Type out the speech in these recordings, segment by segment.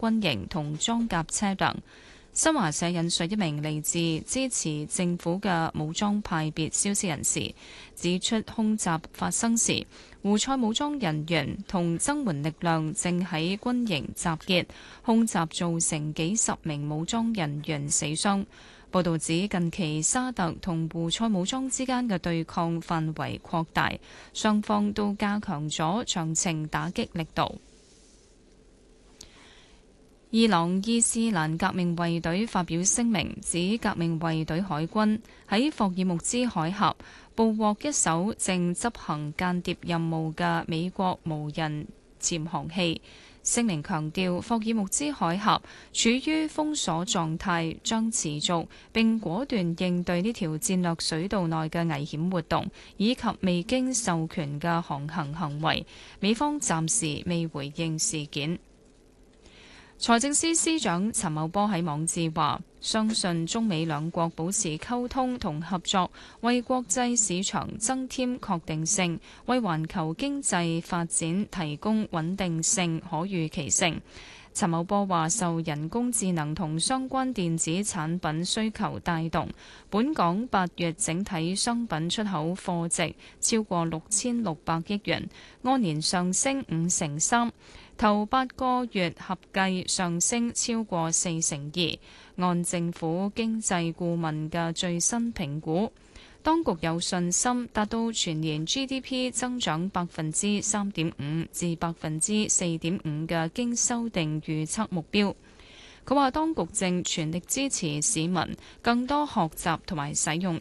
軍營同裝甲車輛。新華社引述一名嚟自支持政府嘅武裝派別消息人士指出，空襲發生時，胡塞武裝人員同增援力量正喺軍營集結，空襲造成幾十名武裝人員死傷。報導指近期沙特同胡塞武裝之間嘅對抗範圍擴大，雙方都加強咗長程打擊力度。伊朗伊斯蘭革命衛隊發表聲明，指革命衛隊海軍喺霍爾木茲海峽捕獲一艘正執行間諜任務嘅美國無人潛航器。聲明強調，霍爾木茲海峽處於封鎖狀態，將持續並果斷應對呢條戰略水道內嘅危險活動，以及未經授權嘅航行行為。美方暫時未回應事件。財政司司長陳茂波喺網誌話，相信中美兩國保持溝通同合作，為國際市場增添確定性，為環球經濟發展提供穩定性、可預期性。陳茂波話，受人工智能同相關電子產品需求帶動，本港8月整體商品出口貨值超過6600億元，按年上升53%。頭8個月合計上升超過42%，按政府經濟顧問嘅最新評估，當局有信心達到全年 GDP 增長3.5%至4.5%嘅經修訂預測目標。佢話當局正全力支持市民更多學習同埋使用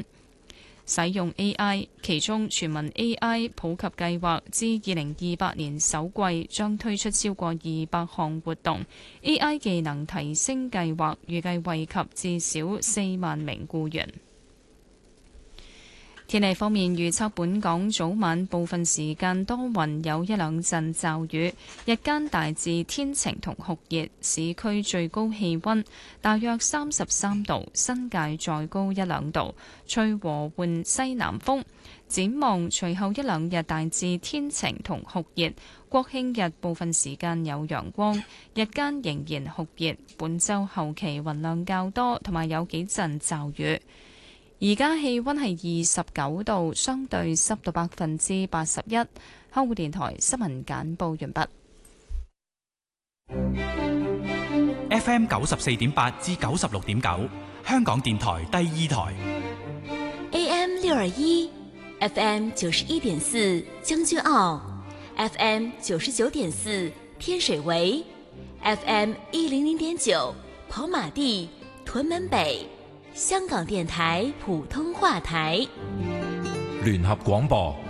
AI，其中全民 AI 普及計劃至2028年首季將推出超過200項活動。AI 技能提升計劃預計惠及至少4萬名僱員。天氣方面預測，本港早晚部分時間多雲，有一兩陣驟雨，日間大致天晴同酷熱，市區最高氣溫大約33度，新界再高一兩度，吹和緩西南風。展望隨後一兩日大致天晴同酷熱，國慶日部分時間有陽光，日間仍然酷熱。本週後期雲量較多，同埋有幾陣驟雨。而家氣溫係29度，相對濕度81%。香港電台新聞簡報完畢。 FM 94.8至96.9，香港電台第2台。 AM 621 FM 91.4將軍澳 FM 99.4天水圍 FM 100.9跑馬地屯門北，香港電台普通話台。 聯合廣播